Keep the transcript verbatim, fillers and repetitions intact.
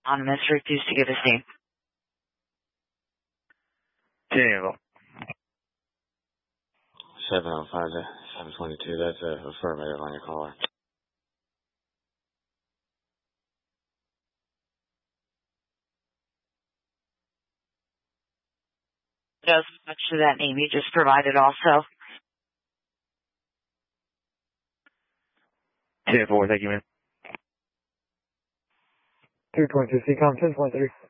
Anonymous refused to give his name. Daniel. seven oh five to seven twenty-two, that's a affirmative on your caller. Does much to that name you just provided also. ten four, thank you, man. two twenty-two, C COM ten twenty-three.